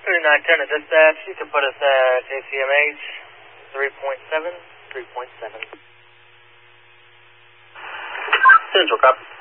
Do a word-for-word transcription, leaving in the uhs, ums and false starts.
thirty-nine ten at dispatch. You can put us at A C M H three point seven, three point seven. Central, copy.